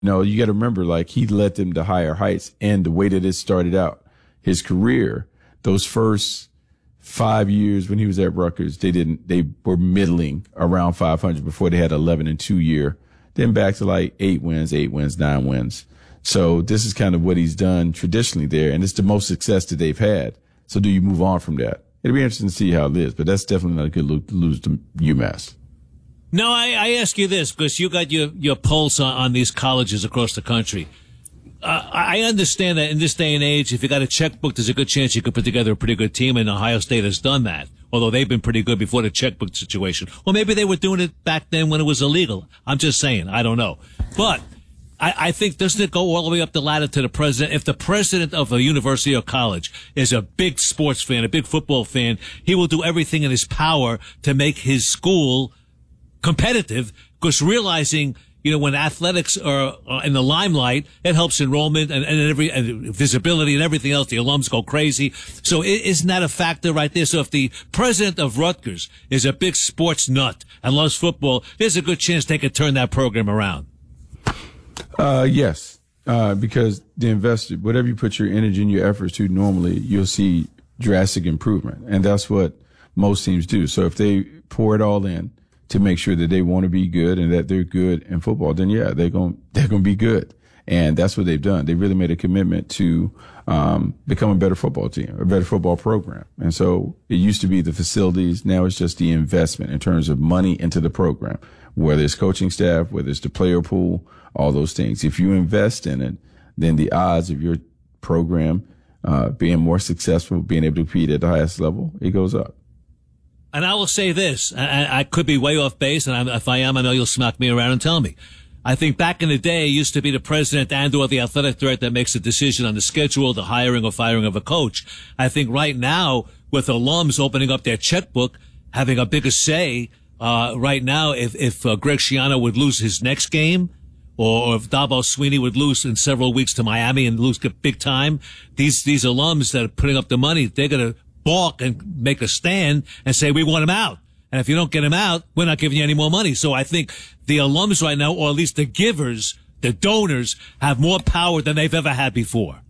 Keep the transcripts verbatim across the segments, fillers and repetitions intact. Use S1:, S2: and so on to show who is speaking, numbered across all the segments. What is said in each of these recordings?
S1: No, you got to remember, like, he led them to higher heights. And the way that it started out, his career, those first five years when he was at Rutgers, they didn't, they were middling around five hundred before they had eleven and two year. Then back to like eight wins, eight wins, nine wins. So this is kind of what he's done traditionally there. And it's the most success that they've had. So do you move on from that? It'll be interesting to see how it is, but that's definitely not a good lo- lose to UMass.
S2: No, I, I ask you this because you got your, your pulse on, on these colleges across the country. Uh, I understand that in this day and age, if you got a checkbook, there's a good chance you could put together a pretty good team, and Ohio State has done that, although they've been pretty good before the checkbook situation. Or maybe they were doing it back then when it was illegal. I'm just saying. I don't know. But I, I think, doesn't it go all the way up the ladder to the president? If the president of a university or college is a big sports fan, a big football fan, he will do everything in his power to make his school competitive, because realizing, you know, when athletics are in the limelight, it helps enrollment and, and every and visibility and everything else. The alums go crazy. So isn't that a factor right there? So if the president of Rutgers is a big sports nut and loves football, there's a good chance they could turn that program around.
S1: Uh, yes, uh, because the investor, whatever you put your energy and your efforts to, normally you'll see drastic improvement. And that's what most teams do. So if they pour it all in to make sure that they want to be good and that they're good in football, then yeah, they're going, they're going to be good. And that's what they've done. They really made a commitment to, um, become a better football team, a better football program. And so it used to be the facilities. Now it's just the investment in terms of money into the program, whether it's coaching staff, whether it's the player pool, all those things. If you invest in it, then the odds of your program, uh, being more successful, being able to compete at the highest level, it goes up.
S2: And I will say this, I, I could be way off base, and I, if I am, I know you'll smack me around and tell me. I think back in the day, it used to be the president and or the athletic director that makes a decision on the schedule, the hiring or firing of a coach. I think right now, with alums opening up their checkbook, having a bigger say, uh, right now, if, if uh, Greg Schiano would lose his next game, or, or if Dabo Sweeney would lose in several weeks to Miami and lose big time, these, these alums that are putting up the money, they're going to balk and make a stand and say, we want him out. And if you don't get him out, we're not giving you any more money. So I think the alums right now, or at least the givers, the donors, have more power than they've ever had before.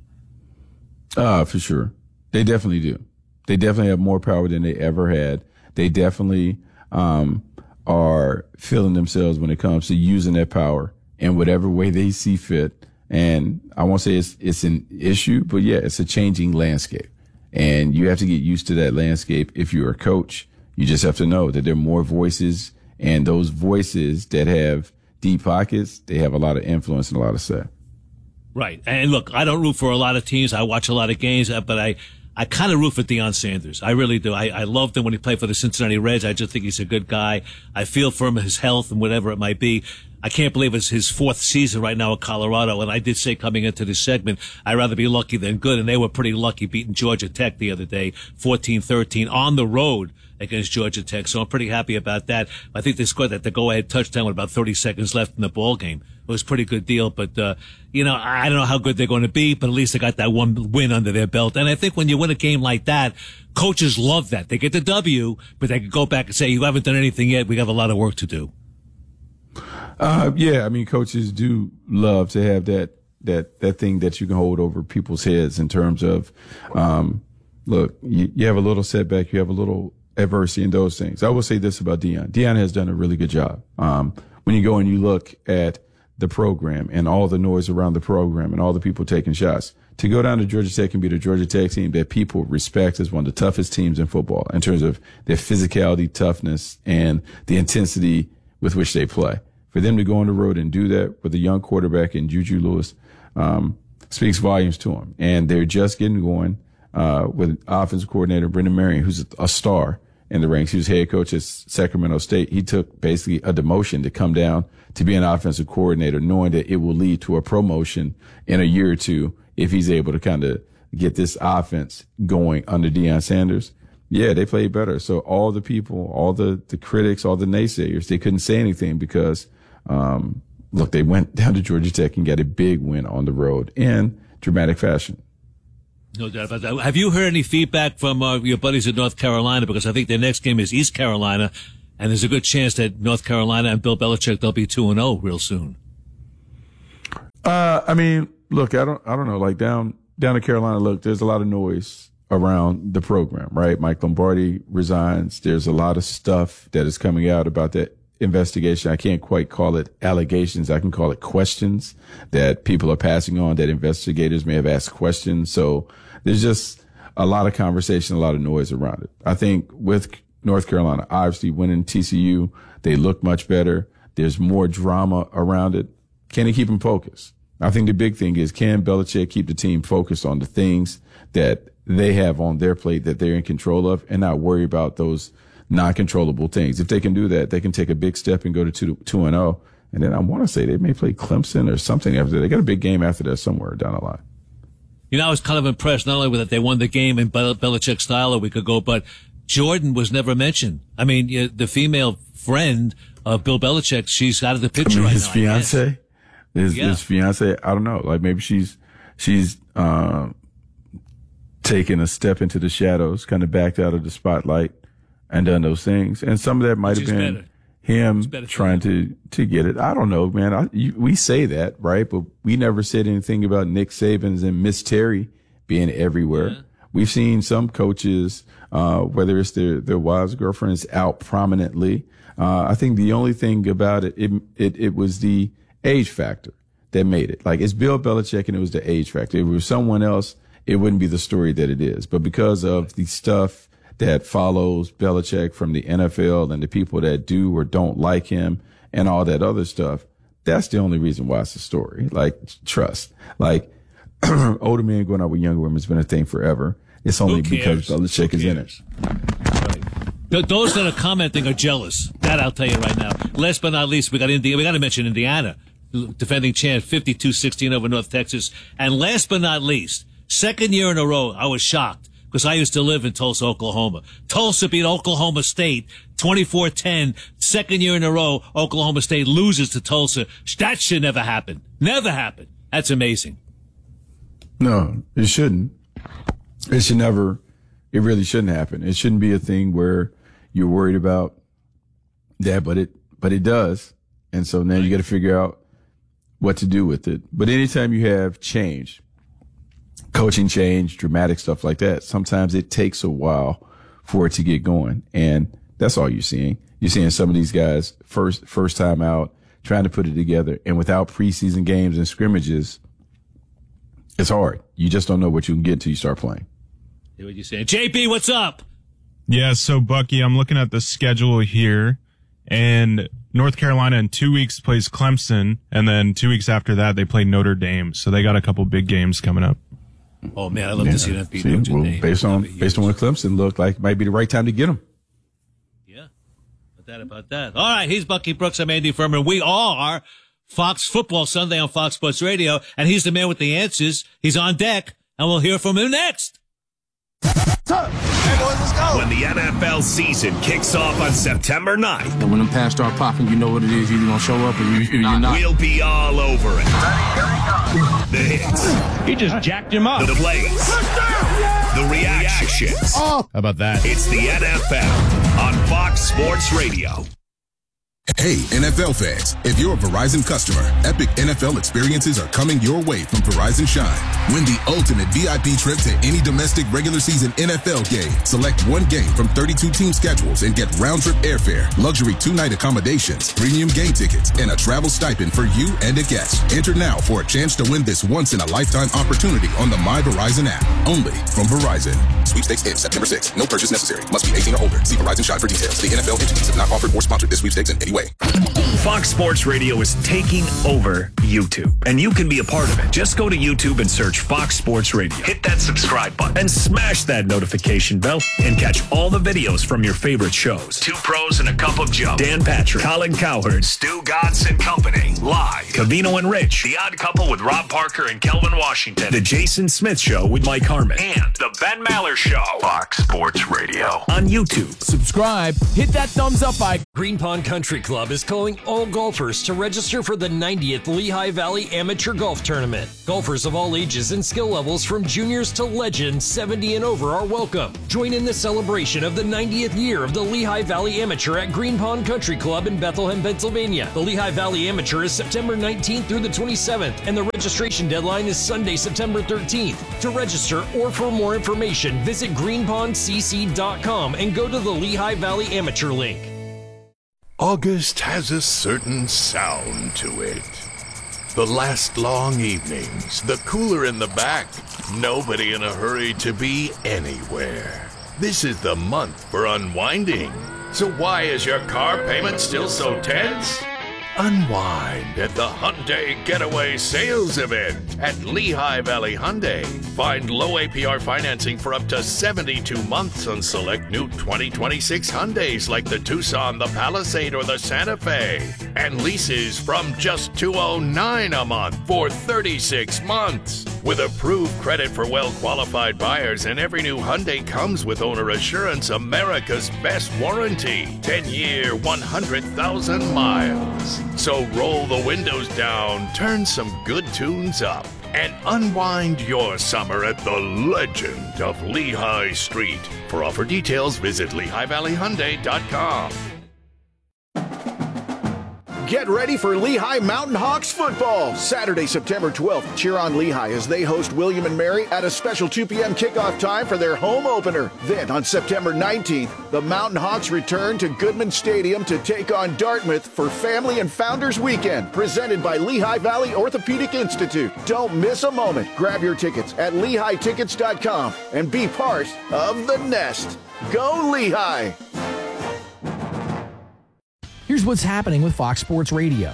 S1: Uh, for sure. They definitely do. They definitely have more power than they ever had. They definitely, um, are feeling themselves when it comes to using that power in whatever way they see fit. And I won't say it's, it's an issue, but yeah, it's a changing landscape. And you have to get used to that landscape. If you're a coach, you just have to know that there are more voices, and those voices that have deep pockets, they have a lot of influence and a lot of say.
S2: Right. And look, I don't root for a lot of teams. I watch a lot of games, but I, I kind of root for Deion Sanders. I really do. I, I loved him when he played for the Cincinnati Reds. I just think he's a good guy. I feel for him, his health and whatever it might be. I can't believe it's his fourth season right now at Colorado. And I did say coming into this segment, I'd rather be lucky than good. And they were pretty lucky beating Georgia Tech the other day, fourteen thirteen on the road against Georgia Tech. So I'm pretty happy about that. I think they scored that the go-ahead touchdown with about thirty seconds left in the ball game. It was a pretty good deal. But, uh, you know, I don't know how good they're going to be, but at least they got that one win under their belt. And I think when you win a game like that, coaches love that. They get the W, but they can go back and say, you haven't done anything yet. We have a lot of work to do.
S1: Uh, yeah, I mean, coaches do love to have that, that, that thing that you can hold over people's heads in terms of, um, look, you, you have a little setback, you have a little adversity in those things. I will say this about Deion. Deion has done a really good job. Um, when you go and you look at the program and all the noise around the program and all the people taking shots, to go down to Georgia Tech and be the Georgia Tech team that people respect as one of the toughest teams in football in terms of their physicality, toughness, and the intensity with which they play. For them to go on the road and do that with a young quarterback in Juju Lewis, um, speaks volumes to them. And they're just getting going, uh, with offensive coordinator Brendan Marion, who's a, a star in the ranks. He was head coach at Sacramento State. He took basically a demotion to come down to be an offensive coordinator, knowing that it will lead to a promotion in a year or two if he's able to kind of get this offense going under Deion Sanders. Yeah, they played better. So all the people, all the, the critics, all the naysayers, they couldn't say anything because, um, look, they went down to Georgia Tech and got a big win on the road in dramatic fashion.
S2: No doubt about that. Have you heard any feedback from uh, your buddies in North Carolina? Because I think their next game is East Carolina, and there's a good chance that North Carolina and Bill Belichick, they'll be two and oh real soon.
S1: Uh, I mean, look, I don't, I don't know. Like down, down in Carolina, look, there's a lot of noise around the program, right? Mike Lombardi resigns. There's a lot of stuff that is coming out about that investigation. I can't quite call it allegations. I can call it questions that people are passing on, that investigators may have asked questions. So there's just a lot of conversation, a lot of noise around it. I think with North Carolina, obviously winning T C U, they look much better. There's more drama around it. Can he keep them focused? I think the big thing is, can Belichick keep the team focused on the things that they have on their plate that they're in control of and not worry about those non-controllable things? If they can do that, they can take a big step and go to two, two and oh. And then I want to say they may play Clemson or something after that. They got a big game after that somewhere down the line.
S2: You know, I was kind of impressed not only with that they won the game in Bel- Belichick style a week ago, but Jordan was never mentioned. I mean, you, the female friend of Bill Belichick, she's out of the picture
S1: I mean,
S2: right
S1: his
S2: now.
S1: Fiance, his,
S2: yeah.
S1: his fiance, I don't know. Like maybe she's, she's, uh, taken a step into the shadows, kind of backed out of the spotlight and done those things. And some of that might have been
S2: better.
S1: him trying to, to get it. I don't know, man. I, you, we say that, right? But we never said anything about Nick Saban's and Miss Terry being everywhere. Yeah. We've seen some coaches, uh, whether it's their, their wives, girlfriends out prominently. Uh, I think the only thing about it, it, it, it was the age factor that made it. Like it's Bill Belichick and it was the age factor. If it was someone else, it wouldn't be the story that it is. But because of the stuff that follows Belichick from the N F L and the people that do or don't like him and all that other stuff, that's the only reason why it's a story. Like, trust. Like, older men going out with younger women has been a thing forever. It's only because Belichick is in it.
S2: Right. Those that are commenting are jealous. That I'll tell you right now. Last but not least, we got Indi- we got to mention Indiana, defending champ, fifty-two sixteen over North Texas. And last but not least, second year in a row, I was shocked because I used to live in Tulsa, Oklahoma. Tulsa beat Oklahoma State twenty-four ten. Second year in a row, Oklahoma State loses to Tulsa. That should never happen. Never happen. That's amazing.
S1: No, it shouldn't. It should never, it really shouldn't happen. It shouldn't be a thing where you're worried about that, but it, but it does. And so now you got to figure out what to do with it. But anytime you have change, coaching change, dramatic stuff like that, sometimes it takes a while for it to get going. And that's all you're seeing. You're seeing some of these guys first, first time out trying to put it together, and without preseason games and scrimmages, it's hard. You just don't know what you can get until you start playing.
S2: Hear what you saying. J B, what's up?
S3: Yeah, so Bucky, I'm looking at the schedule here, and North Carolina in two weeks plays Clemson, and then two weeks after that they play Notre Dame. So they got a couple big games coming up.
S2: Oh man, I love
S1: yeah.
S2: to see them beat
S1: see,
S2: Notre
S1: well,
S2: Dame.
S1: Based on based on what Clemson looked like, might be the right time to get them.
S2: Yeah, about that, about that. All right, he's Bucky Brooks. I'm Andy Furman. We are Fox Football Sunday on Fox Sports Radio, and he's the man with the answers. He's on deck, and we'll hear from him next.
S4: Hey boys, let's go. When the N F L season kicks off on September ninth.
S5: And when them pads start popping, you know what it is. You're going to show up or you, you're not.
S4: We'll be all over it. The hits.
S6: He just jacked him up.
S4: The plays. The reactions.
S6: Oh. How about that?
S4: It's the N F L on Fox Sports Radio.
S7: Hey, N F L fans, if you're a Verizon customer, epic N F L experiences are coming your way from Verizon Shine. Win the ultimate V I P trip to any domestic regular season N F L game. Select one game from thirty-two team schedules and get round-trip airfare, luxury two-night accommodations, premium game tickets, and a travel stipend for you and a guest. Enter now for a chance to win this once-in-a-lifetime opportunity on the My Verizon app. Only from Verizon. Sweepstakes ends September sixth. No purchase necessary. Must be eighteen or older. See Verizon Shine for details. The N F L entities have not offered or sponsored this sweepstakes in any way.
S4: Fox Sports Radio is taking over YouTube, and you can be a part of it. Just go to YouTube and search Fox Sports Radio. Hit that subscribe button and smash that notification bell and catch all the videos from your favorite shows. Two Pros and a Cup of Joe. Dan Patrick, Colin Cowherd, Stu Godson and Company. Live. Cavino and Rich. The Odd Couple with Rob Parker and Kelvin Washington. The Jason Smith Show with Mike Harmon. And The Ben Maller Show. Fox Sports Radio. On YouTube.
S8: Subscribe. Hit that thumbs up icon.
S9: Green Pond Country
S6: Club is calling all golfers to register for the ninetieth Lehigh Valley Amateur Golf Tournament. Golfers of all ages and skill levels from juniors to legends seventy and over are welcome. Join in the celebration of the ninetieth year of the Lehigh Valley Amateur at Green Pond Country Club in Bethlehem, Pennsylvania. The Lehigh Valley Amateur is September nineteenth through the twenty-seventh, and the registration deadline is Sunday, September thirteenth. To register or for more information, visit green pond c c dot com and go to the Lehigh Valley Amateur link.
S8: August has a certain sound to it. The last long evenings, the cooler in the back, nobody in a hurry to be anywhere. This is the month for unwinding. So why is your car payment still so tense? Unwind at the Hyundai Getaway Sales Event at Lehigh Valley Hyundai. Find low A P R financing for up to seventy-two months on select new twenty twenty-six Hyundais like the Tucson, the Palisade, or the Santa Fe. And leases from just two hundred nine dollars a month for thirty-six months. With approved credit for well-qualified buyers, and every new Hyundai comes with Owner Assurance, America's best warranty. ten-year, one hundred thousand miles. So roll the windows down, turn some good tunes up, and unwind your summer at the legend of Lehigh Street. For offer details, visit lehigh valley hyundai dot com.
S9: Get ready for Lehigh Mountain Hawks football. Saturday, September twelfth, cheer on Lehigh as they host William and Mary at a special two p.m. kickoff time for their home opener. Then on September nineteenth, the Mountain Hawks return to Goodman Stadium to take on Dartmouth for Family and Founders Weekend, presented by Lehigh Valley Orthopedic Institute. Don't miss a moment. Grab your tickets at lehigh tickets dot com and be part of the nest. Go Lehigh!
S10: Here's what's happening with Fox Sports Radio.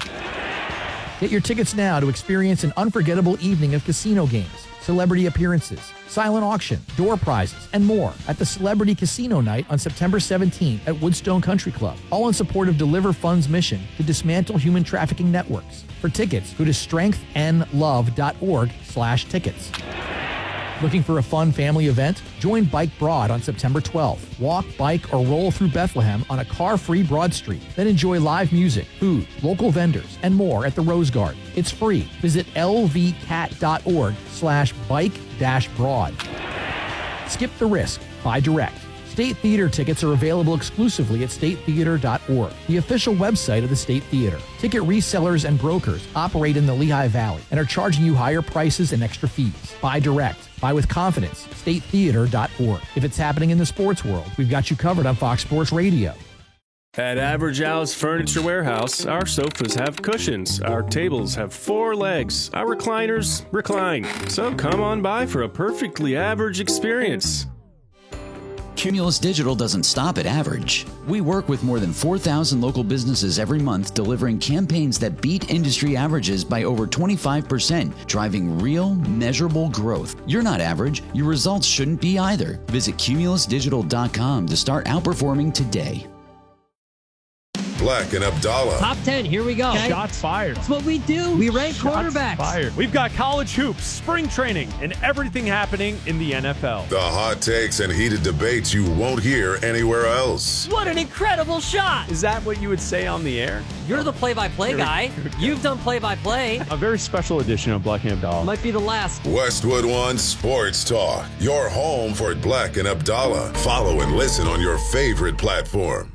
S10: Get your tickets now to experience an unforgettable evening of casino games, celebrity appearances, silent auction, door prizes, and more at the Celebrity Casino Night on September seventeenth at Woodstone Country Club, all in support of Deliver Fund's mission to dismantle human trafficking networks. For tickets, go to strength n love dot org slash tickets. Looking for a fun family event? Join Bike Broad on September twelfth. Walk, bike, or roll through Bethlehem on a car-free Broad Street. Then enjoy live music, food, local vendors, and more at the Rose Garden. It's free. Visit l v cat dot org slash bike dash broad. Skip the risk. Buy direct. State Theater tickets are available exclusively at state theater dot org, the official website of the State Theater. Ticket resellers and brokers operate in the Lehigh Valley and are charging you higher prices and extra fees. Buy direct. Buy with confidence. state theater dot org. If it's happening in the sports world, we've got you covered on Fox Sports Radio.
S11: At Average Al's Furniture Warehouse, our sofas have cushions, our tables have four legs, our recliners recline. So come on by for a perfectly average experience.
S12: Cumulus Digital doesn't stop at average. We work with more than four thousand local businesses every month, delivering campaigns that beat industry averages by over twenty-five percent, driving real, measurable growth. You're not average. Your results shouldn't be either. Visit cumulus digital dot com to start outperforming today.
S13: Black and Abdallah.
S14: Top ten, here we go. Okay.
S15: Shots fired.
S14: That's what we do. We rank
S15: Shots
S14: quarterbacks.
S15: Fired. We've got college hoops, spring training, and everything happening in the N F L.
S13: The hot takes and heated debates you won't hear anywhere else.
S14: What an incredible shot.
S15: Is that what you would say on the air?
S14: You're the play-by-play guy. You've done play-by-play.
S15: A very special edition of Black and Abdallah.
S14: Might be the last.
S13: Westwood One Sports Talk. Your home for Black and Abdallah. Follow and listen on your favorite platform.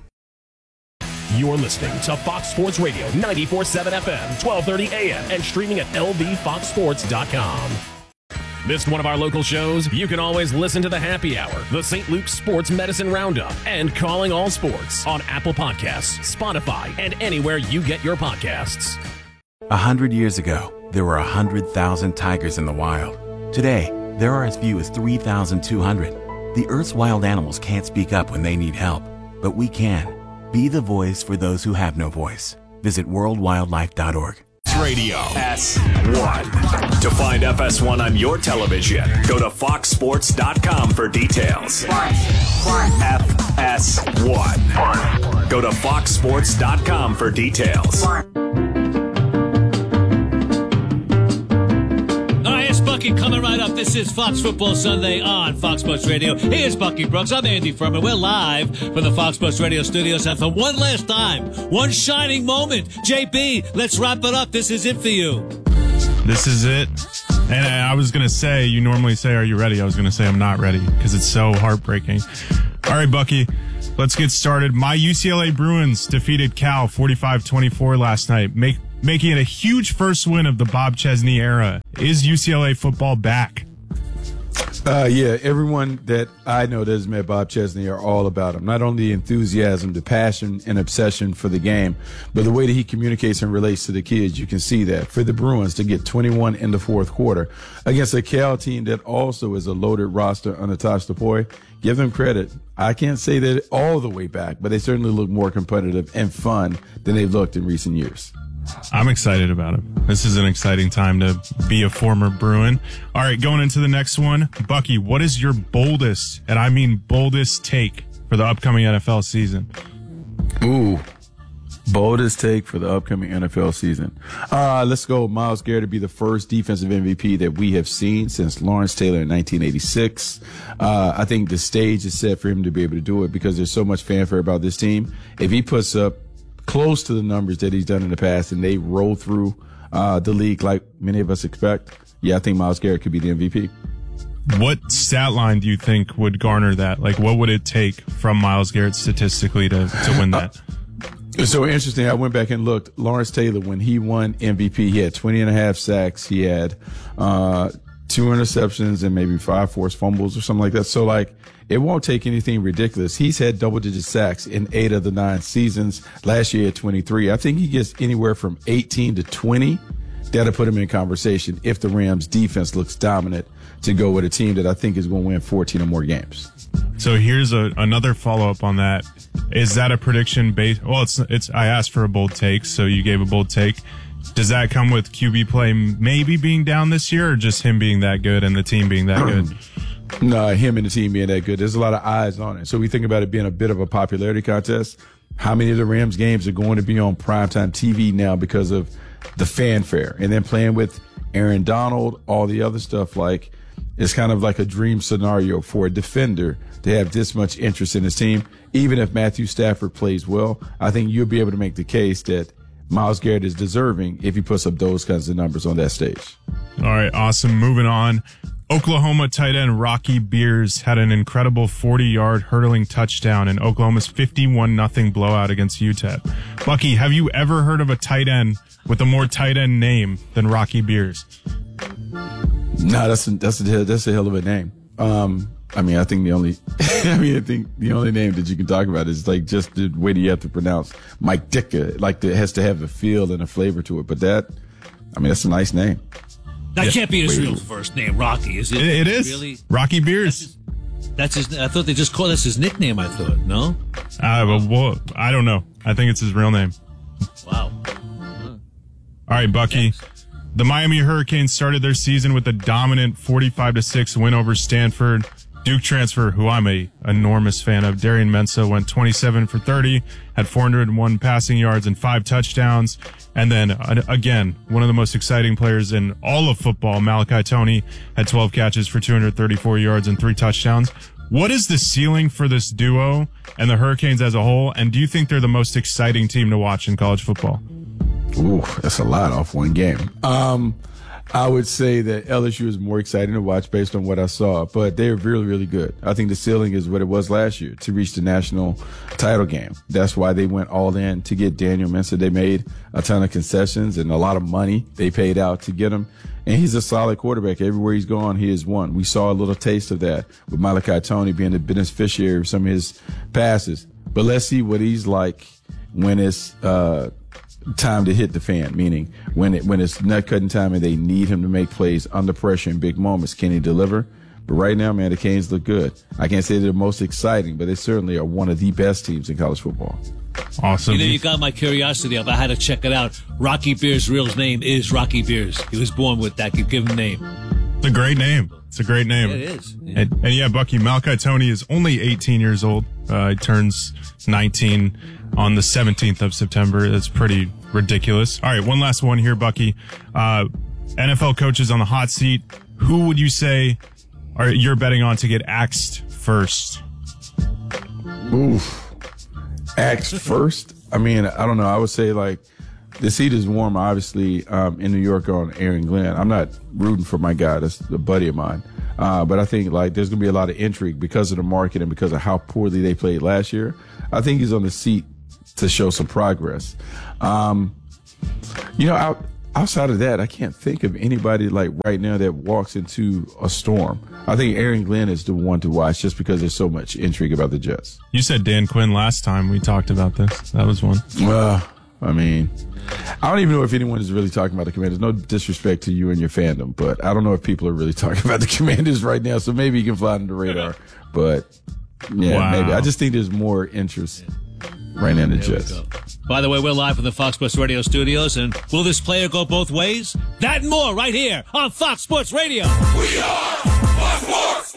S16: You're listening to Fox Sports Radio, ninety-four point seven F M, twelve thirty A M, and streaming at L V fox sports dot com. Missed one of our local shows? You can always listen to The Happy Hour, the Saint Luke's Sports Medicine Roundup, and Calling All Sports on Apple Podcasts, Spotify, and anywhere you get your podcasts.
S17: A hundred years ago, there were a hundred thousand tigers in the wild. Today, there are as few as three thousand two hundred. The Earth's wild animals can't speak up when they need help, but we can. Be the voice for those who have no voice. Visit world wildlife dot org.
S4: Radio S one. To find F S one on your television, go to fox sports dot com for details. F S one. Go to fox sports dot com for details.
S2: All right, it's Bucky coming right up. twelfth. This is Fox Football Sunday on Fox Sports Radio. Here's Bucky Brooks. I'm Andy Furman. We're live from the Fox Sports Radio studios. And for one last time, one shining moment, J B, let's wrap it up. This is it for you.
S3: This is it. And I was going to say, you normally say, are you ready? I was going to say I'm not ready because it's so heartbreaking. All right, Bucky, let's get started. My U C L A Bruins defeated Cal forty-five twenty-four last night, make, making it a huge first win of the Bob Chesney era. Is U C L A football back?
S1: Uh, yeah, everyone that I know that has met Bob Chesney are all about him. Not only the enthusiasm, the passion, and obsession for the game, but the way that he communicates and relates to the kids. You can see that. For the Bruins to get twenty-one in the fourth quarter against a Cal team that also is a loaded roster under Tosh Tapoy, give them credit. I can't say that all the way back, but they certainly look more competitive and fun than they've looked in recent years.
S3: I'm excited about it. This is an exciting time to be a former Bruin. All right, going into the next one. Bucky, what is your boldest, and I mean boldest take for the upcoming N F L season?
S1: Ooh, boldest take for the upcoming N F L season. Uh, let's go. Myles Garrett to be the first defensive M V P that we have seen since Lawrence Taylor in nineteen eighty-six. Uh, I think the stage is set for him to be able to do it because there's so much fanfare about this team. If he puts up close to the numbers that he's done in the past and they roll through uh, the league like many of us expect, yeah, I think Myles Garrett could be the M V P.
S3: What stat line do you think would garner that? Like, what would it take from Myles Garrett statistically to, to win that?
S1: Uh, so interesting. I went back and looked. Lawrence Taylor, when he won M V P, he had twenty and a half sacks. He had uh, two interceptions and maybe five forced fumbles or something like that. So, like, it won't take anything ridiculous. He's had double-digit sacks in eight of the nine seasons. Last year at twenty-three. I think he gets anywhere from eighteen to twenty. That'll put him in conversation if the Rams' defense looks dominant to go with a team that I think is going to win fourteen or more games.
S3: So here's a, another follow-up on that. Is that a prediction based? Well, it's it's. I asked for a bold take, so you gave a bold take. Does that come with Q B play maybe being down this year, or just him being that good and the team being that good?
S1: No, him and the team being that good. There's a lot of eyes on it. So we think about it being a bit of a popularity contest. How many of the Rams games are going to be on primetime T V now because of the fanfare? And then playing with Aaron Donald, all the other stuff, like, it's kind of like a dream scenario for a defender to have this much interest in his team. Even if Matthew Stafford plays well, I think you'll be able to make the case that Myles Garrett is deserving if he puts up those kinds of numbers on that stage.
S3: All right, awesome. Moving on. Oklahoma tight end Rocky Beers had an incredible forty-yard hurdling touchdown in Oklahoma's fifty-one nothing blowout against U T E P. Bucky, have you ever heard of a tight end with a more tight end name than Rocky Beers?
S1: No, that's a, that's a, that's a hell of a name. Um, I mean, I think the only, I mean, I think the only name that you can talk about is like just the way that you have to pronounce Mike Ditka. Like, it has to have a feel and a flavor to it. But that, I mean, that's a nice name.
S2: That
S1: yeah.
S2: can't be his real first name, Rocky, is it?
S3: It, it is.
S2: Really?
S3: Rocky Beers.
S2: That's his, that's his. I thought they just called this his nickname. I thought no.
S3: Uh, well, well, I don't know. I think it's his real name.
S2: Wow.
S3: All right, Bucky. Thanks. The Miami Hurricanes started their season with a dominant forty-five to six win over Stanford. Duke transfer, who I'm a enormous fan of, Darian Mensah, went twenty-seven for thirty, had four hundred one passing yards and five touchdowns. And then, uh, again, one of the most exciting players in all of football, Malachi Toney, had twelve catches for two hundred thirty-four yards and three touchdowns. What is the ceiling for this duo and the Hurricanes as a whole? And do you think they're the most exciting team to watch in college football?
S1: Ooh, that's a lot off one game. Um, I would say that L S U is more exciting to watch based on what I saw, but they're really, really good. I think the ceiling is what it was last year to reach the national title game. That's why they went all in to get Daniel Mensah. They made a ton of concessions and a lot of money they paid out to get him. And he's a solid quarterback. Everywhere he's gone, he has won. We saw a little taste of that with Malachi Toney being the beneficiary of some of his passes. But let's see what he's like when it's, uh, time to hit the fan, meaning when it when it's nut cutting time and they need him to make plays under pressure in big moments. Can he deliver? But right now, man, the Canes look good. I can't say they're the most exciting, but they certainly are one of the best teams in college football.
S3: Awesome.
S2: You know, you got my curiosity up. I had to check it out. Rocky Beers' real name is Rocky Beers. He was born with that. You give him a name.
S3: It's a great name. It's a great name.
S2: Yeah, it is. Yeah.
S3: And, and yeah, Bucky, Malachi Toney is only eighteen years old. Uh, he turns nineteen on the seventeenth of September. That's pretty ridiculous. All right, one last one here, Bucky. Uh, N F L coaches on the hot seat. who would you say are you're betting on to get axed first?
S1: Oof. Axed first? I mean, I don't know. I would say, like, the seat is warm, obviously, um, in New York on Aaron Glenn. I'm not rooting for my guy. That's a buddy of mine. Uh, but I think, like, there's going to be a lot of intrigue because of the market and because of how poorly they played last year. I think he's on the seat to show some progress. Um, you know, out, outside of that, I can't think of anybody, like, right now that walks into a storm. I think Aaron Glenn is the one to watch just because there's so much intrigue about the Jets.
S3: You said Dan Quinn last time we talked about this. That was one.
S1: Well, I mean, I don't even know if anyone is really talking about the Commanders. No disrespect to you and your fandom, but I don't know if people are really talking about the Commanders right now. So maybe you can fly under the radar. But yeah,
S2: Wow.
S1: maybe. I just think there's more interest right now in the
S2: There we
S1: Jets.
S2: go. By the way, we're live from the Fox Sports Radio studios, and will this player go both ways? That and more right here on Fox Sports Radio. We are Fox Sports.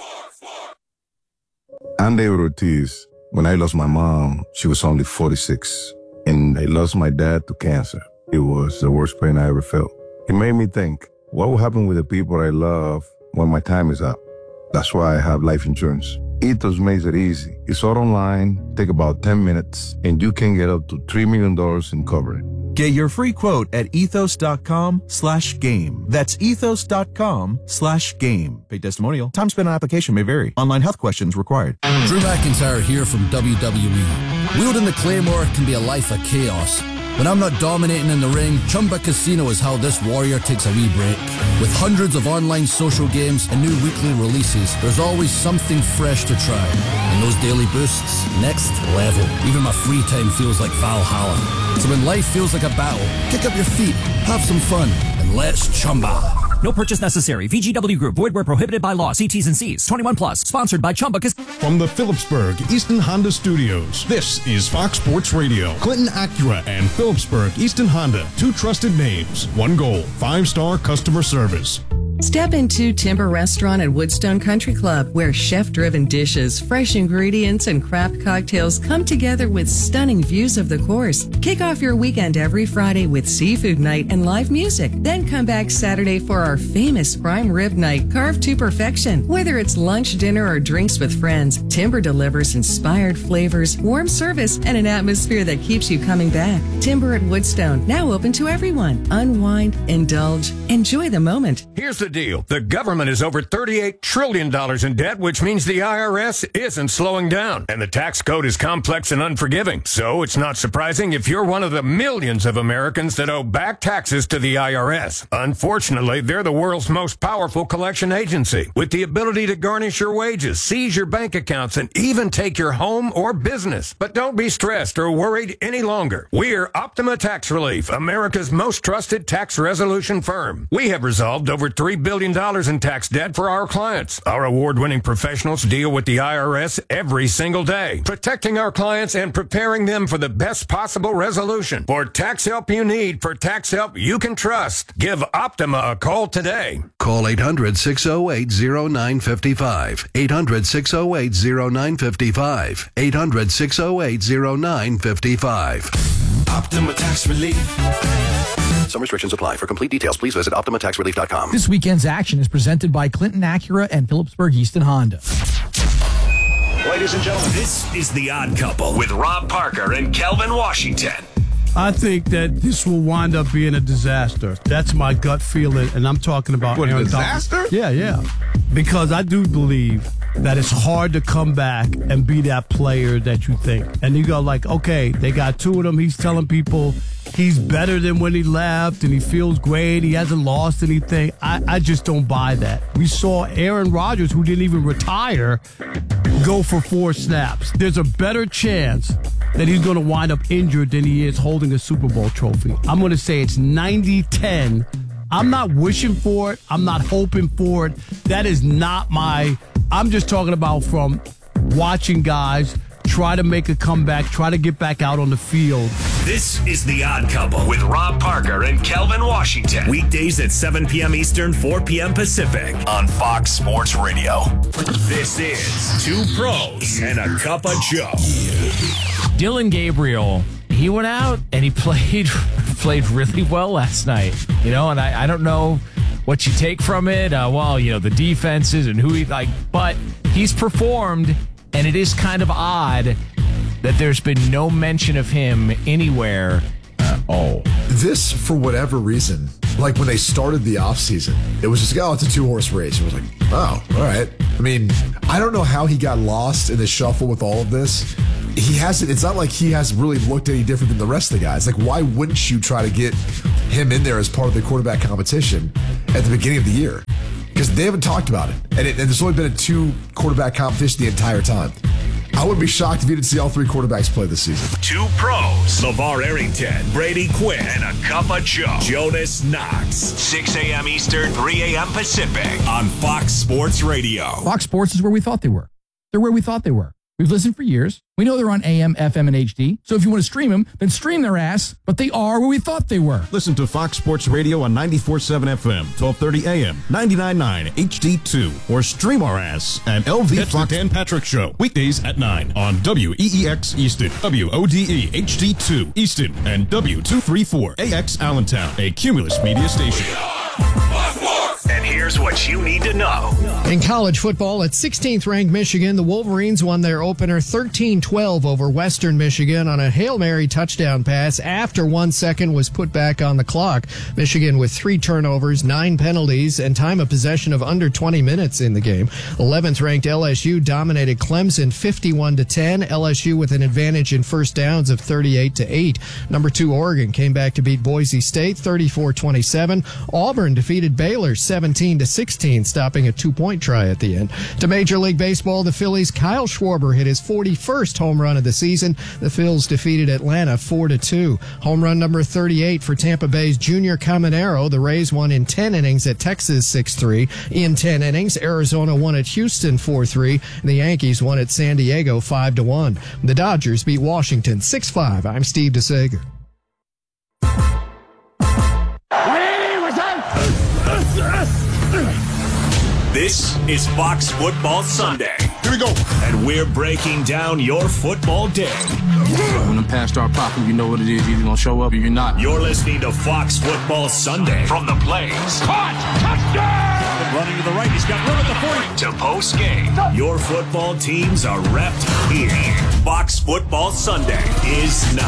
S18: I'm David Ortiz. When I lost my mom, she was only forty-six. And I lost my dad to cancer. It was the worst pain I ever felt. It made me think, what will happen with the people I love when my time is up? That's why I have life insurance. Ethos makes it easy. It's all online, take about ten minutes, and you can get up to three million dollars in coverage.
S19: Get your free quote at ethos.com slash game. That's ethos.com slash game. Paid testimonial. Time spent on application may vary. Online health questions required.
S20: Drew McIntyre here from W W E. Wielding the Claymore can be a life of chaos. When I'm not dominating in the ring, Chumba Casino is how this warrior takes a wee break. With hundreds of online social games and new weekly releases, there's always something fresh to try. And those daily boosts, next level. Even my free time feels like Valhalla. So when life feels like a battle, kick up your feet, have some fun, and let's Chumba.
S21: No purchase necessary. V G W Group. Void where prohibited by law. See T's and C's. twenty-one plus. Sponsored by Chumba Casino.
S22: From the Phillipsburg Easton Honda Studios, this is Fox Sports Radio. Clinton Acura and Phillipsburg Easton Honda. Two trusted names. One goal. Five-star customer service.
S23: Step into Timber Restaurant at Woodstone Country Club, where chef-driven dishes, fresh ingredients, and craft cocktails come together with stunning views of the course. Kick off your weekend every Friday with seafood night and live music. Then come back Saturday for our famous prime rib night, carved to perfection. Whether it's lunch, dinner, or drinks with friends, Timber delivers inspired flavors, warm service, and an atmosphere that keeps you coming back. Timber at Woodstone, now open to everyone. Unwind, indulge, enjoy the moment.
S24: Here's the deal. The government is over thirty-eight trillion dollars in debt, which means the I R S isn't slowing down. And the tax code is complex and unforgiving. So it's not surprising if you're one of the millions of Americans that owe back taxes to the I R S. Unfortunately, they're the world's most powerful collection agency, with the ability to garnish your wages, seize your bank accounts, and even take your home or business. But don't be stressed or worried any longer. We're Optima Tax Relief, America's most trusted tax resolution firm. We have resolved over three billion dollars in tax debt for our clients. Our award-winning professionals deal with the I R S every single day, protecting our clients and preparing them for the best possible resolution. For tax help you need, for tax help you can trust, give Optima a call today.
S25: Call eight hundred, six oh eight, oh nine five five. eight hundred, six oh eight, oh nine five five. eight hundred, six oh eight, oh nine five five.
S26: Optima Tax Relief.
S25: Some restrictions apply. For complete details, please visit optima tax relief dot com.
S10: This weekend's action is presented by Clinton Acura and Phillipsburg Easton Honda.
S4: Ladies and gentlemen, this is The Odd Couple with Rob Parker and Kelvin Washington.
S27: I think that this will wind up being a disaster. That's my gut feeling, and I'm talking about
S1: What, a
S27: Aaron
S1: disaster?
S27: Donald. Yeah, yeah. Because I do believe that it's hard to come back and be that player that you think. And you go like, okay, they got two of them. He's telling people he's better than when he left, and he feels great. He hasn't lost anything. I, I just don't buy that. We saw Aaron Rodgers, who didn't even retire, go for four snaps. There's a better chance that he's going to wind up injured than he is holding a Super Bowl trophy. I'm going to say it's ninety ten. I'm not wishing for it. I'm not hoping for it. That is not my... I'm just talking about from watching guys try to make a comeback, try to get back out on the field.
S4: This is The Odd Couple with Rob Parker and Kelvin Washington. Weekdays at seven p.m. Eastern, four p.m. Pacific on Fox Sports Radio. This is Two Pros and a Cup of Joe.
S28: Dylan Gabriel, he went out and he played played really well last night. You know, and I, I don't know what you take from it, uh, well, you know, the defenses and who he like, but he's performed, and it is kind of odd that there's been no mention of him anywhere at all.
S5: This, for whatever reason, like when they started the offseason, it was just, oh, it's a two-horse race. It was like, oh, all right. I mean, I don't know how he got lost in the shuffle with all of this. He hasn't, it's not like he has really looked any different than the rest of the guys. Like, why wouldn't you try to get him in there as part of the quarterback competition at the beginning of the year? Because they haven't talked about it. And, it, and there's only been a two quarterback competition the entire time. I wouldn't be shocked if you didn't see all three quarterbacks play this season.
S4: Two pros, LeVar Arrington, Brady Quinn, and a cup of Joe, Jonas Knox. six a.m. Eastern, three a.m. Pacific on Fox Sports Radio.
S10: Fox Sports is where we thought they were. They're where we thought they were. We've listened for years. We know they're on A M, F M, and H D. So if you want to stream them, then stream their ass. But they are where we thought they were.
S22: Listen to Fox Sports Radio on ninety-four point seven F M, twelve thirty A M, ninety-nine point nine H D two, or stream our ass at L V It's Fox. the Dan Patrick Show, weekdays at nine on W E E X Easton, W O D E H D two Easton, and W two thirty-four A X Allentown, a Cumulus media station.
S4: And here's what you need to know.
S6: In college football, at sixteenth ranked Michigan, the Wolverines won their opener thirteen twelve over Western Michigan on a Hail Mary touchdown pass after one second was put back on the clock. Michigan with three turnovers, nine penalties, and time of possession of under twenty minutes in the game. eleventh ranked L S U dominated Clemson fifty-one to ten. L S U with an advantage in first downs of thirty-eight to eight. Number two Oregon came back to beat Boise State thirty-four twenty-seven. Auburn defeated Baylor seventeen to sixteen, stopping a two-point try at the end. To Major League Baseball, the Phillies' Kyle Schwarber hit his forty-first home run of the season. The Phils defeated Atlanta four to two. Home run number thirty-eight for Tampa Bay's Junior Caminero. The Rays won in ten innings at Texas six three. In ten innings, Arizona won at Houston four three. And the Yankees won at San Diego five to one. The Dodgers beat Washington six five. I'm Steve DeSager.
S4: This is Fox Football Sunday. Here we go. And we're breaking down your football day.
S7: When the pass start popping, you know what it is. You're either going to show up or you're not.
S4: You're listening to Fox Football Sunday from the Blaze. Caught! Touchdown! Running to the right. He's got room at the forty. To post game. Your football teams are repped here. Fox Football Sunday is now.